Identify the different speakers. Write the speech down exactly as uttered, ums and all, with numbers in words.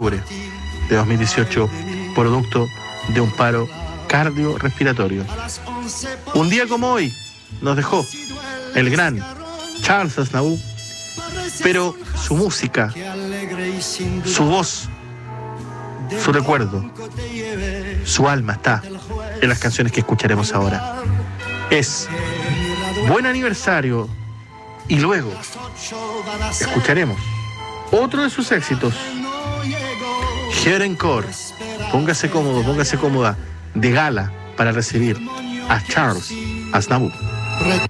Speaker 1: octubre de dos mil dieciocho, producto de un paro cardiorrespiratorio. Un día como hoy nos dejó el gran Charles Aznavour, pero su música, su voz, su recuerdo, su alma está en las canciones que escucharemos ahora. Es Buen Aniversario y luego escucharemos otro de sus éxitos, Heaven Encore. Póngase cómodo, póngase cómoda, de gala para recibir a Charles Aznavour.